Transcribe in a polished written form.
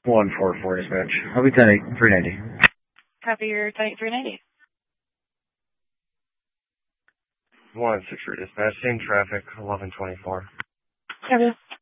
144 dispatch. I'll be 390. Copy your 390. 163 dispatch. Same traffic. 1124. Copy.